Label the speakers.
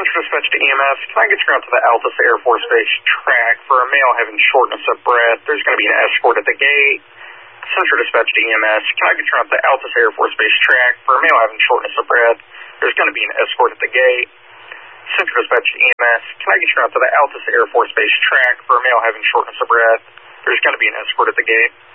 Speaker 1: Central Dispatch to EMS. Can I get you out to the Altus Air Force Base track for a male having shortness of breath? There's going to be an escort at the gate. Central Dispatch to EMS. Can I get you out to the Altus Air Force Base track for a male having shortness of breath? There's going to be an escort at the gate. Central Dispatch to EMS. Can I get you out to the Altus Air Force Base track for a male having shortness of breath? There's going to be an escort at the gate.